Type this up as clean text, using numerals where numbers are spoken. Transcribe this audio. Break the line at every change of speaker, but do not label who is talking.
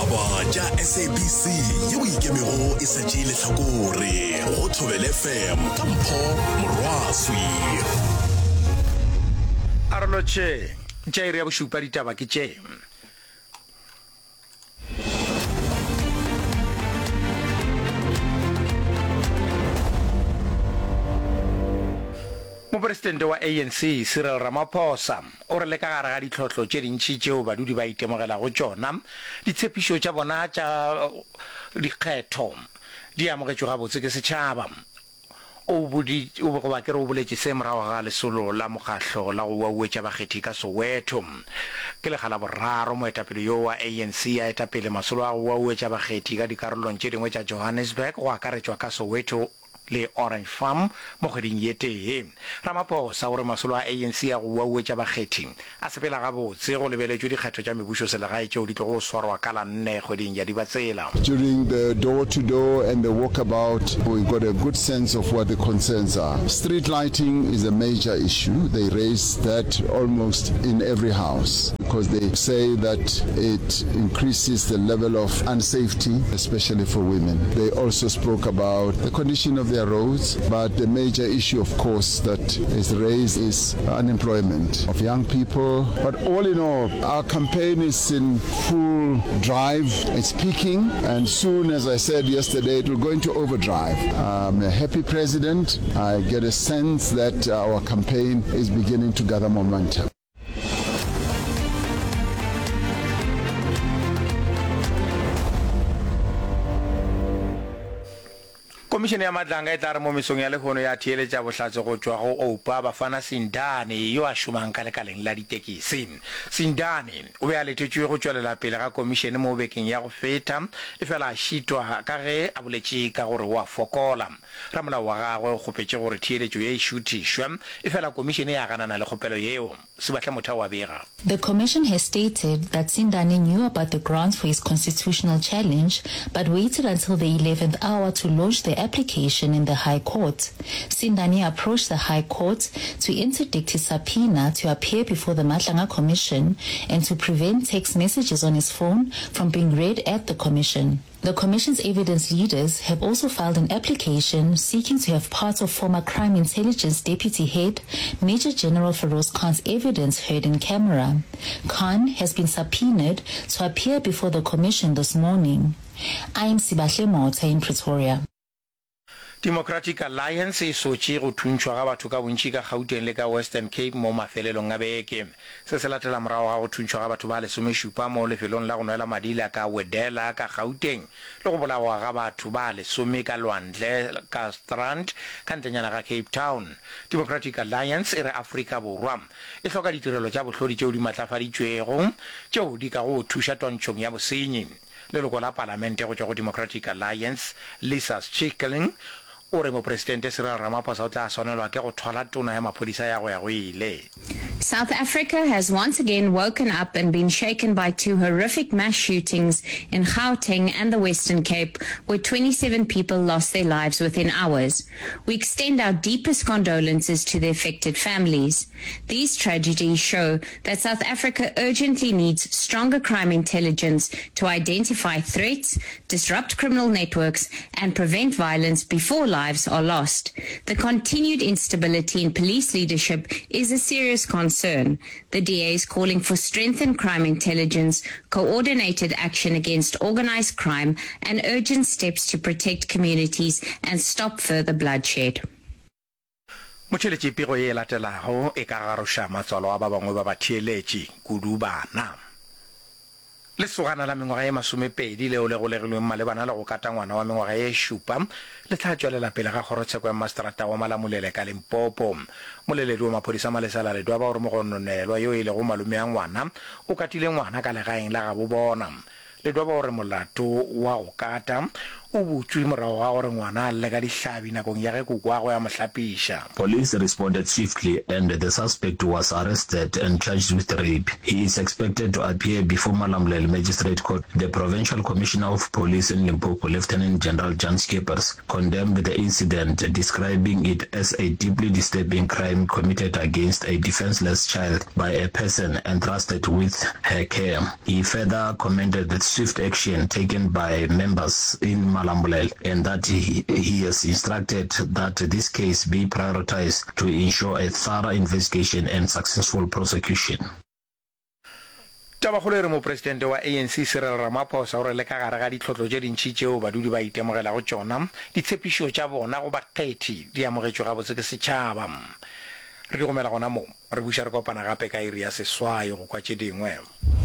ditaba tša SABC yeo ikemego e šetše lehlakore go Thobela FM ka Mpho Morwaswi.
Arolo tše iri ya bošupa ditaba ke tše. Mopresidente wa ANC Cyril Ramaphosa o re le ka gare ga ditlhotlho tše dintši tšeo badudi ba itemogela go tšona ditshepišo tša bona tša dikgetho di amogetšwe gabotse ke setšhaba. O ba ke re o boletše se morago ga lesolo la mokgahlo la go uauetša bakgethi ka Soweto. Ke lekga la boraro moetapele yo wa ANC a etapele masolo a go uauetša bakgethi ka dikarolong tše dingwe tša Johannesburg go akaretšwa ka Soweto le Orange Farm mo kgweding ye tee. Ramaphosa o re masolo a ANC a go uauetša bakgethi a sepela gabotse go lebeletšwe dikgetho tša mebušo selegae tšeo di tlo go swarwa ka la 4 kgweding ya Dibatsela.
During the door-to-door and the walkabout, we got a good sense of what the concerns are. Street lighting is a major issue. They raise that almost in every house because they say that it increases the level of unsafety, especially for women. They also spoke about the condition of their roads, but the major issue, of course, that is raised is unemployment of young people. But all in all, our campaign is in full drive. It's peaking, and soon, as I said yesterday, it will go into overdrive. I'm a happy president. I get a sense that our campaign is beginning to gather momentum.
Komishene ya Madlanga e tla re mo mesong ya lehono ya theeletša bohlatse go tšwa go Oupa Bafana Sindane yo a šomang ka lekaleng la ditekisi. Sindane o be a letetšwe go tšwelela pele ga komishene mo bekeng ya go feta e fela a šitwa ka ge a boletše ka gore o a fokola. Ramolao wa gagwe o kgopetše gore theeletšo ye e šutišwe e fela komishene ya ganana le kgopelo yeo. Sebatle Motheo wa Bega.
The commission has stated that Sindane knew about the grounds for his constitutional challenge but waited until the 11th hour to launch the application in the High Court. Sindane approached the High Court to interdict his subpoena to appear before the Madlanga Commission and to prevent text messages on his phone from being read at the Commission. The Commission's evidence leaders have also filed an application seeking to have parts of former Crime Intelligence Deputy Head Major General Feroz Khan's evidence heard in camera. Khan has been subpoenaed to appear before the Commission this morning. I am Sibahle Mota in Pretoria.
Democratic Alliance e sotše go thuntšhwa ga batho ka bontši ka Gauteng le ka Western Cape mo mafelelong a beke. Se se latela morago ga go thuntšhwa ga batho ba lesomešupa mo lefelong la go nwela madila ka Wedela ka Gauteng le go bolawa ga batho ba lesome ka Lwandle ka Strand ka ntenyana ga Cape Town. Democratic Alliance e re Afrika Borwa e hloka ditirelo tša bohlodi tšeo di matlafaditšwego tšeo di ka go thuša twantšhong ya bosenyi. Leloko la Palamente go tšwa go Democratic Alliance Lisa Schikling o re mopresidente Cyril Ramaphosa o tla swanelwa ke go thola tona ya maphodisa ya go ile.
South Africa has once again woken up and been shaken by two horrific mass shootings in Gauteng and the Western Cape, where 27 people lost their lives within hours. We extend our deepest condolences to the affected families. These tragedies show that South Africa urgently needs stronger crime intelligence to identify threats, disrupt criminal networks, and prevent violence before lives are lost. The continued instability in police leadership is a serious concern. The DA is calling for strengthened crime intelligence, coordinated action against organized crime, and urgent steps to protect communities and stop further bloodshed.
Motheletši pego ye latelago e ka garoša matswalo a ba bangwe ba batheeletši kudu bana. Lesogana la mengwaga ye 20 leo le golegilweng malebana le go kata ngwana wa mengwaga ye 7 le tla tšwelela pele ga kgorotsheko ya maseterata wa Malamulele ka Limpopo. Moleledi wa maphodisa Malesela Ledwaba o re mogononelwa yo e lego malome ya ngwana o katile ngwana ka legaeng la gabo bona. Ledwaba o re molato wa go kata o butswe morago ga gore ngwana a lle ka dihlabi nakong ya ge koko ya go ya mohlapiša.
Police responded swiftly and the suspect was arrested and charged with rape. He is expected to appear before Malamulele Magistrate Court. The Provincial Commissioner of Police in Limpopo, Lieutenant General Jan Schippers, condemned the incident, describing it as a deeply disturbing crime committed against a defenseless child by a person entrusted with her care. He further commended the swift action taken by members in Malamulele and that he has instructed that this case be prioritized to ensure a thorough investigation and successful prosecution.
Tabagolo re mo presidente wa ANC Cyril Ramaphosa o re le ka gare ga ditlhotlo tse dintšhi tšeo badudi ba itemogela go tšona ditshepišo tša bona go bakgethi di amogetšwe gabotse ke setšhaba. Re di gomela gona mo re buša re kopana gape ka iri ya seswai go kwa tše dingwe.